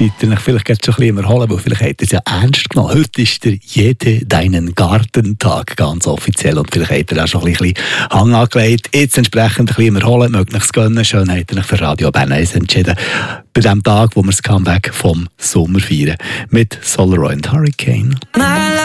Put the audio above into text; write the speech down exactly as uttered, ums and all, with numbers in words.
seid ihr euch vielleicht schon ein bisschen erholen, weil vielleicht habt ihr es ja ernst genommen. Heute ist der Jede deinen Gartentag, ganz offiziell. Und vielleicht habt ihr auch schon ein bisschen Hang angelegt. Jetzt entsprechend ein bisschen erholen, mögt euch es gönnen. Schön habt ihr euch für Radio Bern eins entschieden. Bei dem Tag, wo wir das Comeback vom Sommer feiern. Mit Solar und Hurricane.